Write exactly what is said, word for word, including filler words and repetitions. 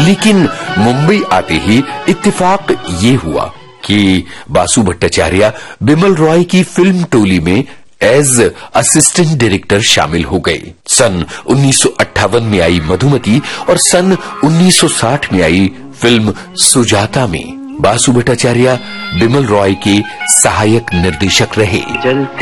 लेकिन मुंबई आते ही इत्तेफाक ये हुआ कि बासु भट्टाचार्य बिमल रॉय की फिल्म टोली में एज असिस्टेंट डायरेक्टर शामिल हो गए। सन उन्नीस सौ अट्ठावन में आई मधुमती और सन उन्नीस सौ साठ में आई फिल्म सुजाता में बासु भट्टाचार्य बिमल रॉय के सहायक निर्देशक रहे। जलते